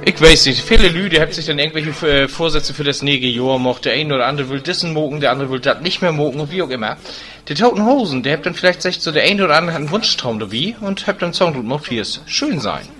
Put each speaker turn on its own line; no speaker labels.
Ich weiß nicht, viele Lüde haben sich dann irgendwelche Vorsätze für das nächste Jahr gemacht. Der eine oder andere will dissen mogen, der andere will das nicht mehr mogen und wie auch immer. Die Toten Hosen, der hat dann vielleicht sagt so, der eine oder andere hat einen Wunschtraum dabei und hat dann Song gemacht, wie es schön sein.